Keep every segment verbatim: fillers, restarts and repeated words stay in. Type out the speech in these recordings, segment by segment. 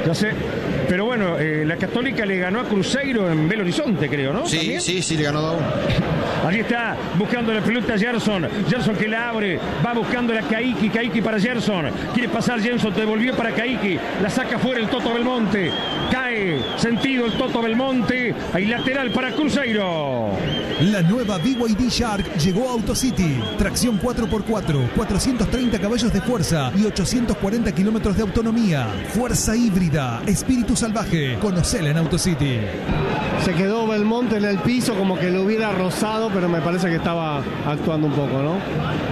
Ya sé. Pero bueno, eh, la Católica le ganó a Cruzeiro en Belo Horizonte, creo, ¿no? Sí, ¿También? sí, sí, le ganó dos a uno. Allí está, buscando la pelota Gerson. Gerson que la abre, va buscando la Caiki. Caiki para Gerson. Quiere pasar Gerson, devolvió para Caiki. La saca fuera el Toto Belmonte. Cae, sentido el Toto Belmonte. Hay lateral para Cruzeiro. La nueva B Y D Shark llegó a AutoCity. Tracción cuatro por cuatro, cuatrocientos treinta caballos de fuerza y ochocientos cuarenta kilómetros de autonomía. Fuerza híbrida, espíritu salvaje. Conocela en AutoCity. Se quedó Belmonte en el piso como que lo hubiera rozado, pero me parece que estaba actuando un poco, ¿no?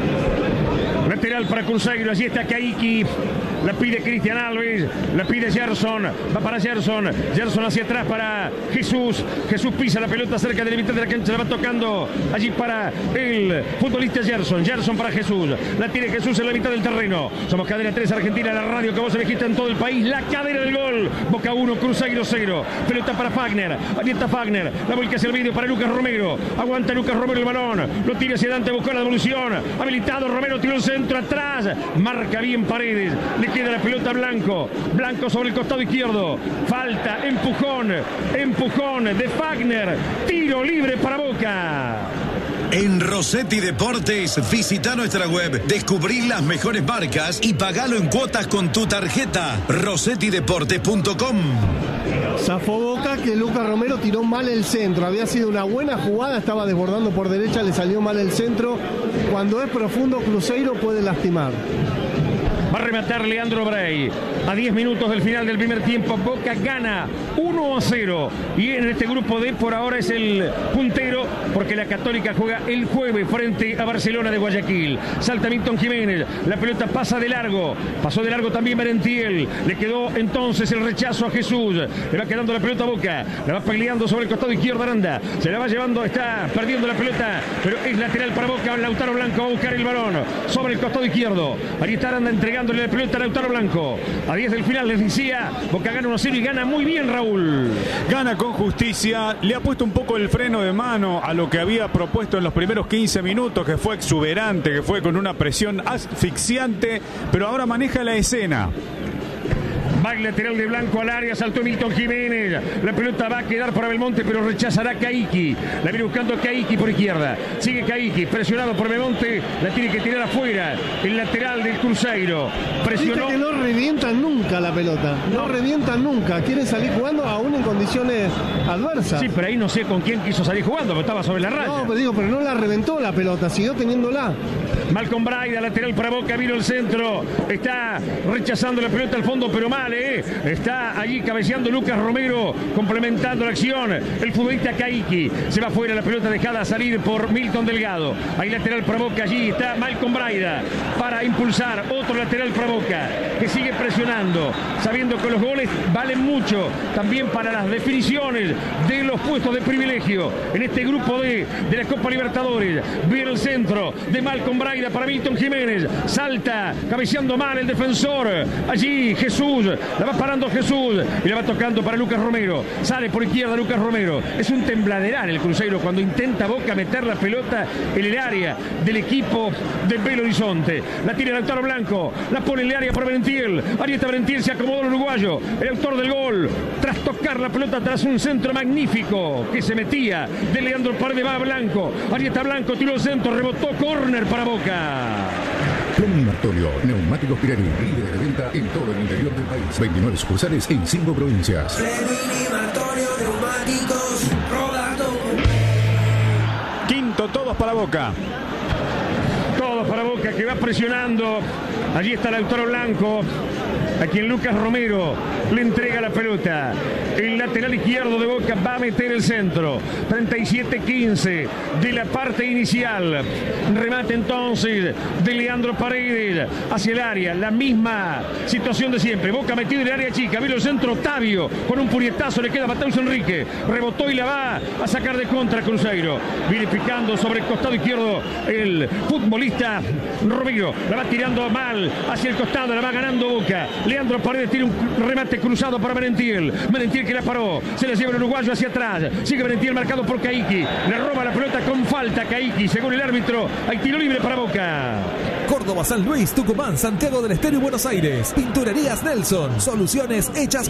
Lateral para Cruzeiro, allí está Caiki. La pide Cristian Alves, la pide Gerson, va para Gerson, Gerson hacia atrás para Jesús, Jesús pisa la pelota cerca de la mitad de la cancha, la va tocando allí para el futbolista Gerson, Gerson para Jesús, la tiene Jesús en la mitad del terreno. Somos Cadena tres Argentina, la radio que vos elegiste en todo el país, la cadena del gol. Boca uno, Cruzeiro cero, pelota para Fagner, allí está Fagner, la vuelca hacia el medio para Lucas Romero, aguanta Lucas Romero el balón, lo tira hacia Dante, buscó la devolución, habilitado Romero, tiró el centro atrás, marca bien Paredes, le queda la pelota Blanco, Blanco sobre el costado izquierdo, falta, empujón, empujón de Fagner, tiro libre para Boca. En Rossetti Deportes, visita nuestra web, descubrí las mejores marcas y pagalo en cuotas con tu tarjeta. rossetti deportes punto com. Zafó Boca que Lucas Romero tiró mal el centro. Había sido una buena jugada, estaba desbordando por derecha, le salió mal el centro. Cuando es profundo, Cruzeiro puede lastimar. Va a rematar Leandro Bray. A diez minutos del final del primer tiempo, Boca gana uno a cero. Y en este grupo D por ahora es el puntero, porque la Católica juega el jueves frente a Barcelona de Guayaquil. Salta Milton Jiménez, la pelota pasa de largo. Pasó de largo también Merentiel. Le quedó entonces el rechazo a Jesús. Le va quedando la pelota a Boca. La va peleando sobre el costado izquierdo Aranda. Se la va llevando, está perdiendo la pelota, pero es lateral para Boca. Lautaro Blanco va a buscar el balón sobre el costado izquierdo. Ahí está Aranda entregándole la pelota a Lautaro Blanco. A diez del final les decía, Boca gana uno a cero y gana muy bien, Raúl. Gana con justicia, le ha puesto un poco el freno de mano a lo que había propuesto en los primeros quince minutos, que fue exuberante, que fue con una presión asfixiante, pero ahora maneja la escena. Va el lateral de Blanco al área, saltó Milton Jiménez. La pelota va a quedar para Belmonte, pero rechazará Caiki. La viene buscando Caiki por izquierda. Sigue Caiki, presionado por Belmonte. La tiene que tirar afuera. El lateral del Cruzeiro. Presionó. Viste que no revientan nunca la pelota. No, no revientan nunca. Quieren salir jugando aún en condiciones adversas. Sí, pero ahí no sé con quién quiso salir jugando, pero estaba sobre la raya. No, pero digo, pero no la reventó la pelota, siguió teniéndola. Malcolm Braida, lateral para Boca, vino el centro. Está rechazando la pelota al fondo, pero mal. ¿eh? Está allí cabeceando Lucas Romero, complementando la acción. El futbolista Caiki se va fuera, la pelota dejada a salir por Milton Delgado. Hay lateral para Boca, allí está Malcolm Braida para impulsar. Otro lateral para Boca que sigue presionando, sabiendo que los goles valen mucho también para las definiciones de los puestos de privilegio en este grupo D de la Copa Libertadores. Viene el centro de Malcolm Braida para Milton Jiménez, salta cabeceando mal el defensor, allí Jesús, la va parando Jesús y la va tocando para Lucas Romero, sale por izquierda Lucas Romero. Es un tembladeral el Cruzeiro cuando intenta Boca meter la pelota en el área del equipo de Belo Horizonte. La tira Lautaro Blanco, la pone en el área para Merentiel, ahí está Merentiel, se acomodó el uruguayo, el autor del gol, tras tocar la pelota tras un centro magnífico que se metía de Leandro Paredes, va a Blanco, ahí está Blanco, tiró el centro, rebotó, córner para Boca. Fleming Martorio, neumáticos Pirelli, líder de venta en todo el interior del país. veintinueve sucursales en cinco provincias. Fleming Martorio, neumáticos, rodando. Quinto, todos para Boca. Todos para Boca, que va presionando. Allí está Lautaro Blanco, a quien Lucas Romero le entrega la pelota. El lateral izquierdo de Boca va a meter el centro. treinta y siete quince de la parte inicial. Remate entonces de Leandro Paredes hacia el área. La misma situación de siempre. Boca metido en el área chica. Vino el centro Octavio con un puñetazo. Le queda a Mateus Enrique. Rebotó y la va a sacar de contra Cruzeiro. Viene picando sobre el costado izquierdo el futbolista Romero. La va tirando mal hacia el costado. La va ganando Boca. Leandro Paredes tiene un remate cruzado para Merentiel. Merentiel que la paró. Se la lleva el uruguayo hacia atrás. Sigue Merentiel marcado por Caiki. Le roba la pelota con falta Caiki. Según el árbitro, hay tiro libre para Boca. Córdoba, San Luis, Tucumán, Santiago del Estero y Buenos Aires. Pinturerías Nelson. Soluciones hechas